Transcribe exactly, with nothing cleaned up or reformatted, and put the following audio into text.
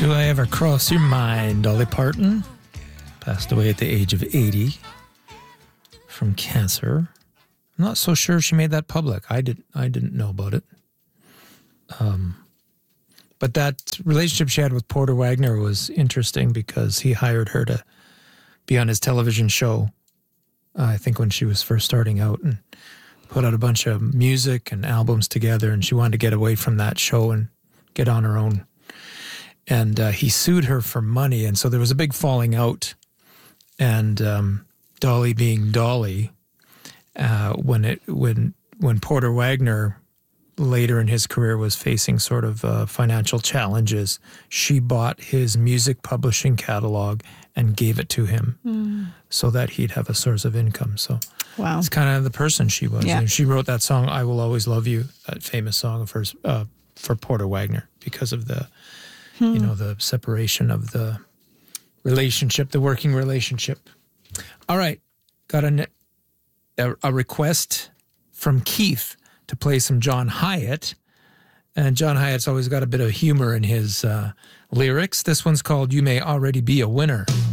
Do I Ever Cross Your Mind? Dolly Parton passed away at the age of eighty from cancer. I'm not so sure she made that public. I didn't. I didn't know about it. Um, but that relationship she had with Porter Wagner was interesting because he hired her to be on his television show. Uh, I think when she was first starting out, and put out a bunch of music and albums together, and she wanted to get away from that show and get on her own. And uh, he sued her for money, and so there was a big falling out. And um, Dolly, being Dolly, uh, when it when when Porter Wagner later in his career was facing sort of uh, financial challenges, she bought his music publishing catalog and gave it to him mm. so that he'd have a source of income. So wow. It's kind of the person she was. Yeah. And she wrote that song, "I Will Always Love You," that famous song of hers, uh, for Porter Wagner, because of the, hmm. you know, the separation of the relationship, the working relationship. All right. Got a, a, a request from Keith to play some John Hyatt. And John Hyatt's always got a bit of humor in his uh, lyrics. This one's called "You May Already Be a Winner."